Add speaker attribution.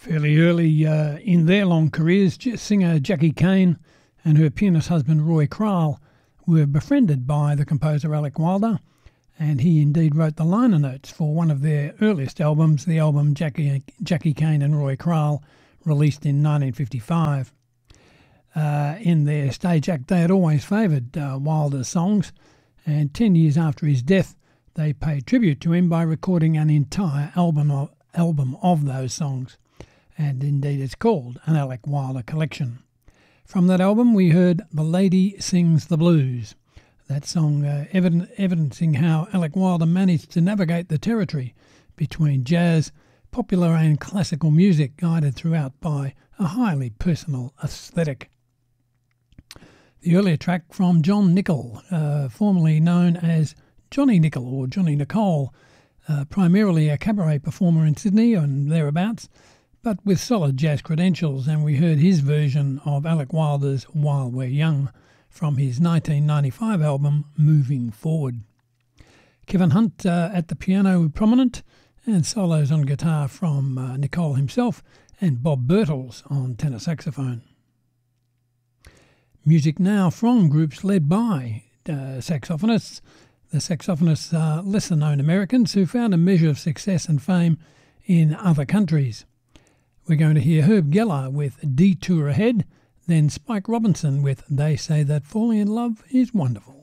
Speaker 1: Fairly early in their long careers, singer Jackie Kane and her pianist husband Roy Kral were befriended by the composer Alec Wilder, and he indeed wrote the liner notes for one of their earliest albums, the album Jackie Kane and Roy Kral, released in 1955. In their stage act, they had always favoured Wilder's songs, and 10 years after his death, they paid tribute to him by recording an entire album of those songs, and indeed it's called an Alec Wilder collection. From that album we heard The Lady Sings the Blues, that song evidencing how Alec Wilder managed to navigate the territory between jazz, popular and classical music, guided throughout by a highly personal aesthetic. The earlier track from John Nicol, formerly known as Johnny Nicol or Johnny Nicole, primarily a cabaret performer in Sydney and thereabouts, but with solid jazz credentials, and we heard his version of Alec Wilder's While We're Young from his 1995 album Moving Forward. Kevin Hunt at the piano prominent, and solos on guitar from Nicole himself, and Bob Birtles on tenor saxophone. Music now from groups led by saxophonists. The saxophonists are lesser-known Americans who found a measure of success and fame in other countries. We're going to hear Herb Geller with Detour Ahead, then Spike Robinson with They Say That Falling in Love is Wonderful.